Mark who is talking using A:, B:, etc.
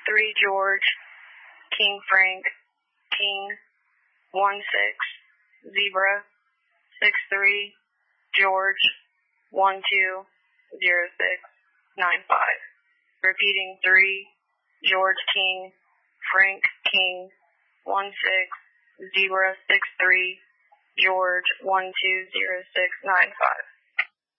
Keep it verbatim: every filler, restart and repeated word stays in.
A: three George, King Frank, King, one six, Zebra, six three, George, one two, zero six, nine five. Repeating three, George King, Frank King, one six, Zebra six three, George one two zero six nine five.